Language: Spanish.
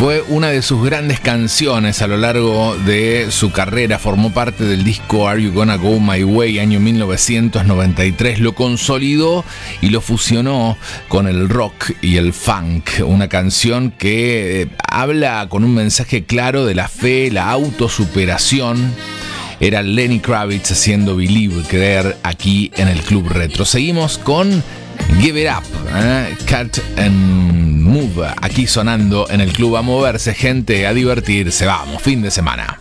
Fue una de sus grandes canciones a lo largo de su carrera. Formó parte del disco Are You Gonna Go My Way, año 1993. Lo consolidó y lo fusionó con el rock y el funk. Una canción que habla con un mensaje claro de la fe, la autosuperación. Era Lenny Kravitz haciendo Believe, creer, aquí en el Club Retro. Seguimos con Give It Up, Cut and Move, aquí sonando en el club. A moverse, gente, a divertirse. Vamos, fin de semana.